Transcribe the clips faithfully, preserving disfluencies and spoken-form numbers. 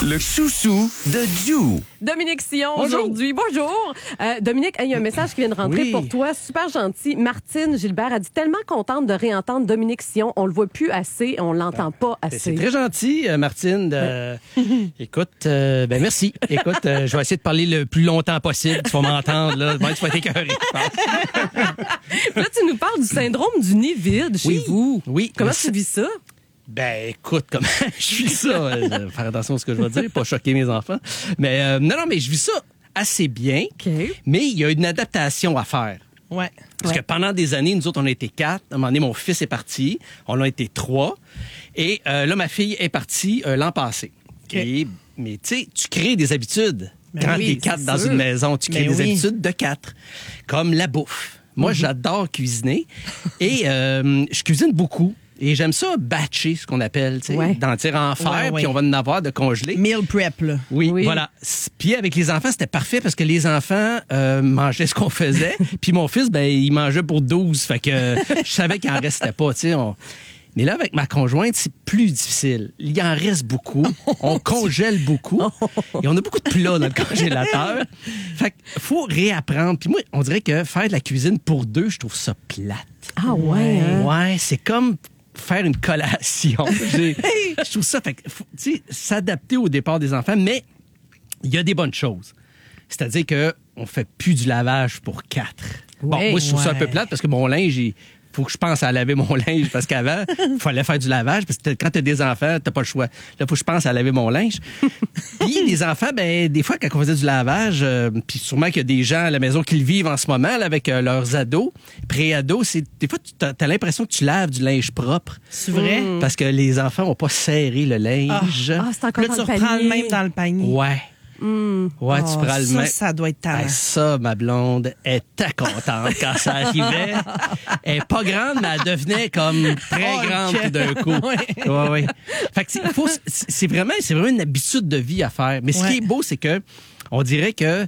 Le chouchou de Ju. Dominique Sion Bonjour. aujourd'hui. Bonjour. Euh, Dominique, il y a un message qui vient de rentrer Oui. pour toi. Super gentil. Martine Gilbert a dit tellement contente de réentendre Dominique Sion. On le voit plus assez, on l'entend pas Ben, assez. c'est très gentil, euh, Martine. de- Écoute, euh, ben merci. Écoute, euh, je vais essayer de parler le plus longtemps possible. Tu vas m'entendre, là. Bon, tu vas être écœuré, je pense. Là, tu nous parles du syndrome du nid vide chez Oui. vous. Oui. Comment Mais tu vis ça? Ben, écoute, comment je vis ça? Euh, je vais faire attention à ce que je vais dire, pas choquer mes enfants. Mais euh, non, non, mais je vis ça assez bien. OK. Mais il y a une adaptation à faire. Ouais. Parce Ouais. que pendant des années, nous autres, on a été quatre. À un moment donné, mon fils est parti. On a été trois. Et euh, là, ma fille est partie euh, l'an passé. OK. Et, mais tu sais, tu crées des habitudes. Ben Quand oui, t'es quatre c'est dans sûr. une maison, tu crées Ben des oui. habitudes de quatre. Comme la bouffe. Moi, Mhm. j'adore cuisiner. Et euh, je cuisine beaucoup. Et j'aime ça batcher, ce qu'on appelle, tu sais, Ouais. d'en tirer en fer, Ouais, ouais. puis on va en avoir de congelés. Meal prep, là. Oui, Oui. voilà. S- Puis avec les enfants, c'était parfait parce que les enfants euh, mangeaient ce qu'on faisait. Puis mon fils, ben, il mangeait pour douze. Fait que euh, je savais qu'il en restait pas, tu sais. on- Mais là, avec ma conjointe, c'est plus difficile. Il en reste beaucoup. On congèle beaucoup. Et on a beaucoup de plats dans le congélateur. Fait qu'il faut réapprendre. Puis moi, on dirait que faire de la cuisine pour deux, je trouve ça plate. Ah ouais, hein? Ouais, c'est comme faire une collation. J'ai- Je trouve ça, fait que, faut, tu sais, s'adapter au départ des enfants, mais il y a des bonnes choses. C'est-à-dire que on fait plus du lavage pour quatre. Bon, Ouais. moi, je trouve ça un peu Ouais. plate parce que mon linge, il faut que je pense à laver mon linge parce qu'avant, il fallait faire du lavage parce que quand t'as des enfants, t'as pas le choix. Là, faut que je pense à laver mon linge. Puis les enfants, ben des fois, quand on faisait du lavage, euh, puis sûrement qu'il y a des gens à la maison qui le vivent en ce moment là, avec euh, leurs ados, pré-ados, c'est des fois, tu as, l'impression que tu laves du linge propre. C'est vrai? Parce que les enfants n'ont pas serré le linge. Ah, c'est encore Là, dans tu le reprends panier. le même dans le panier. Ouais. Hum. Ouais, tu Oh, prends le ça, même. ça doit être talent. Hey, ça, ma blonde était contente quand ça arrivait. Elle est pas grande, mais elle devenait comme très Oh, grande ok. tout d'un coup. Ouais. Ouais, ouais. Fait que c'est, faut- c'est c'est vraiment, c'est vraiment une habitude de vie à faire. Mais ce Ouais. qui est beau, c'est que on dirait que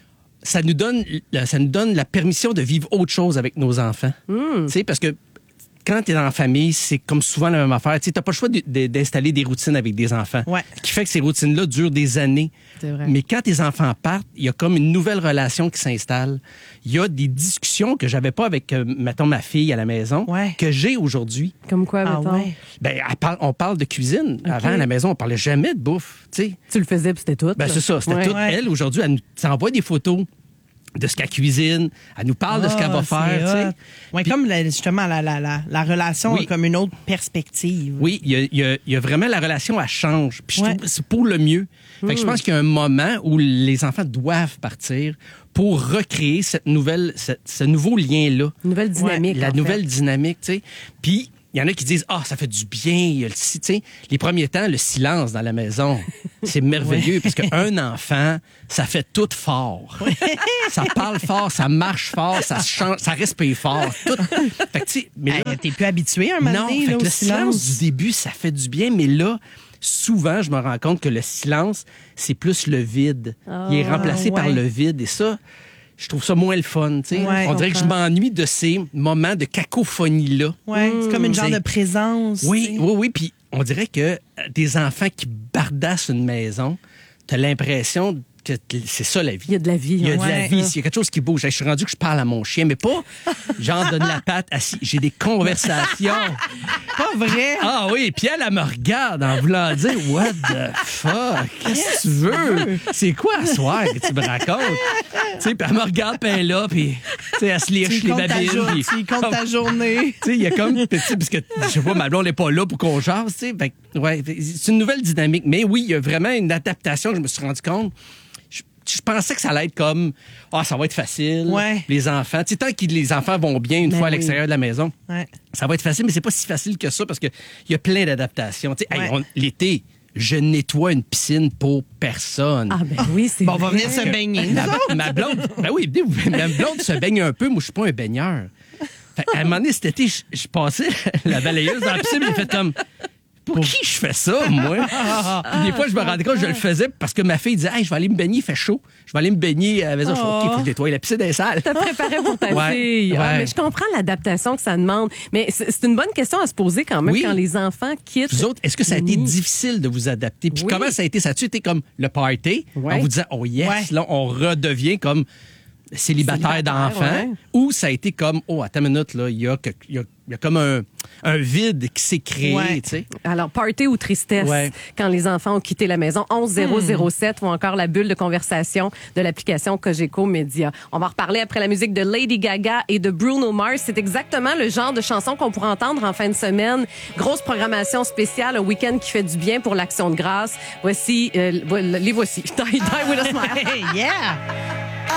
ça nous donne, ça nous donne la permission de vivre autre chose avec nos enfants. Tu sais, parce que quand tu es dans la famille, c'est comme souvent la même affaire. Tu n'as pas le choix de- de- d'installer des routines avec des enfants. Ouais. Ce qui fait que ces routines-là durent des années. C'est vrai. Mais quand tes enfants partent, il y a comme une nouvelle relation qui s'installe. Il y a des discussions que j'avais pas avec, euh, mettons, ma fille à la maison, Ouais. que j'ai aujourd'hui. Comme quoi, Ah mettons? ouais. Ben, elle parle- on parle de cuisine. Avant, à la maison, on parlait jamais de bouffe. Tu sais. Tu le faisais, puis c'était tout. Ben, là. c'est ça. C'était Ouais. tout. Ouais. Elle, aujourd'hui, elle nous envoie des photos de ce qu'elle cuisine. Elle nous parle de ce qu'elle va Ah, c'est faire. tu sais. hot. Ouais, Puis- comme la- justement la, la, la, la relation Oui. a comme une autre perspective. Oui, il y a, il y a- il y a vraiment la relation, elle change. Puis je Ouais. trouve que c'est pour le mieux. Fait que je pense qu'il y a un moment où les enfants doivent partir pour recréer cette nouvelle, cette- ce nouveau lien-là. Une nouvelle dynamique. La en nouvelle fait. dynamique, tu sais. Puis il y en a qui disent ah ça fait du bien. Il y a le si- tu sais, les premiers temps le silence dans la maison, c'est merveilleux parce qu'un enfant ça fait tout fort. Ça parle fort, ça marche fort, ça se change, ça respire fort. Tout. Fait que tu sais, mais là, Hey, T'es plus habitué un moment non, donné, fait là, que au le silence silence. du début, ça fait du bien, mais là, souvent, je me rends compte que le silence, c'est plus le vide. Il est Ah, remplacé par ouais. le vide. Et ça, je trouve ça moins le fun. tu sais. Ouais, On dirait que je comprends. m'ennuie de ces moments de cacophonie-là. Ouais, c'est comme une genre C'est- de présence. Oui, tu sais. oui, oui. Puis on dirait que euh, des enfants qui bardassent une maison, t'as l'impression que t- c'est ça la vie. Il y a de la vie. Il y a hein. de la Ouais. vie. S'il y a quelque chose qui bouge, je suis rendu que je parle à mon chien, mais pas genre donne la patte assis. J'ai des conversations. Pas vrai. Ah oui, puis elle, elle me regarde en voulant dire What the fuck? Qu'est-ce que tu veux? C'est quoi à soir que tu me racontes? Tu sais, puis elle me regarde, puis elle est là, puis tu sais, elle se Tu liche les comptes ta, babines. jour- puis- tu comptes ta journée. Tu sais, il y a comme, tu sais, parce que, je sais pas, ma blonde n'est pas là pour qu'on jase, tu sais. Fait que, ouais, c'est une nouvelle dynamique. Mais oui, il y a vraiment une adaptation, je me suis rendu compte. Je, je pensais que ça allait être comme, ah, ça va être facile. Ouais. Les enfants. Tu sais, tant que les enfants vont bien une Ben fois à oui. l'extérieur de la maison, Ouais. ça va être facile, mais c'est pas si facile que ça parce qu'il y a plein d'adaptations. Tu sais, hey, Ouais. on- l'été, je nettoie une piscine pour personne. Ah, ben oui, c'est Bon, on va vrai. venir se baigner. nous Ma, autres. ma blonde, ben oui, ma blonde se baigne un peu. Moi, je suis pas un baigneur. Fait, à un moment donné, cet été, je, je passais la balayeuse dans la piscine, j'ai fait comme, pour qui je fais ça, moi? Puis des fois, je me rendais compte que je le faisais parce que ma fille disait, hey, je vais aller me baigner, il fait chaud. Je vais aller me baigner à la maison. Je fais, OK, il faut que je nettoie la piscine des salles. T'as préparé pour ta Ouais, fille. Ah, ouais. mais je comprends l'adaptation que ça demande. Mais c'est c'est une bonne question à se poser quand même Oui. quand les enfants quittent. Vous autres, est-ce que ça a été le nid. difficile de vous adapter? Puis Oui. comment ça a été? Ça a-tu été comme le party? Ouais. En vous disant, oh yes, Ouais. là, on redevient comme célibataire Célibataire, d'enfants. ouais. Ou ça a été comme, oh, attends une minute, là, il y a, que- il y a, il y a comme un, un vide qui s'est créé, Ouais. tu sais. Alors, party ou tristesse Ouais. quand les enfants ont quitté la maison. onze zéro zéro sept ou encore la bulle de conversation de l'application Cogeco Média. On va en reparler après la musique de Lady Gaga et de Bruno Mars. C'est exactement le genre de chanson qu'on pourra entendre en fin de semaine. Grosse programmation spéciale, un week-end qui fait du bien pour l'Action de grâce. Voici, euh, les voici. Die, die with a smile. Hey, yeah!